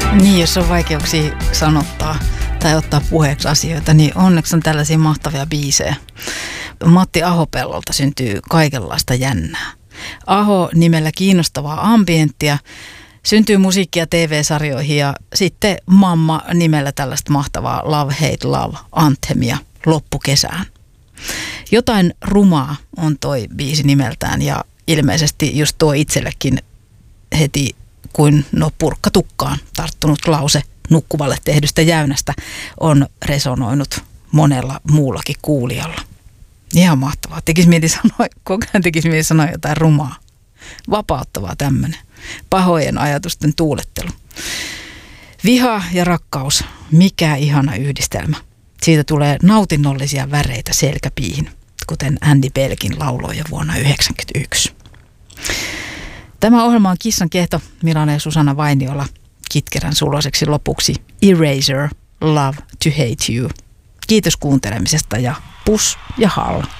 Niin, jos on vaikeuksia sanottaa tai ottaa puheeksi asioita, niin onneksi on tällaisia mahtavia biisejä. Matti Ahopellolta syntyy kaikenlaista jännää. Aho nimellä kiinnostavaa ambienttia, syntyy musiikkia TV-sarjoihin ja sitten Mamma nimellä tällaista mahtavaa Love Hate Love anthemia loppukesään. Jotain rumaa on toi biisi nimeltään ja ilmeisesti just tuo itsellekin heti kuin purkka tukkaan tarttunut lause nukkuvalle tehdystä jäynästä on resonoinut monella muullakin kuulijalla. Ihan mahtavaa. Koko ajan tekisi mieli sanoa jotain rumaa. Vapauttavaa tämmöinen. Pahojen ajatusten tuulettelu. Viha ja rakkaus. Mikä ihana yhdistelmä. Siitä tulee nautinnollisia väreitä selkäpiihin, kuten Andy Belkin lauloi jo vuonna 1991. Tämä ohjelma on Kissan kehto. Milana ja Susanna Vainiola kitkerän suloiseksi lopuksi Eraser, Love to Hate You. Kiitos kuuntelemisesta ja pus ja hall.